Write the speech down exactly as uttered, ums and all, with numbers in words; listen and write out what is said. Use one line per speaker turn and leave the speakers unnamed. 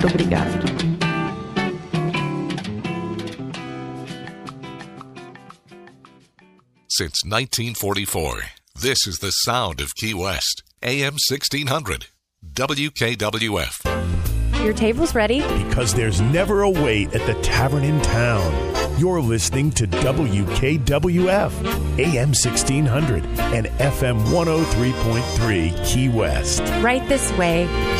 Obrigado.
Since nineteen forty-four, this is the sound of Key West. A M sixteen hundred, W K W F.
Your table's ready.
Because there's never a wait at the tavern in town. You're listening to W K W F, A M sixteen hundred and F M one oh three point three Key West.
Right this way.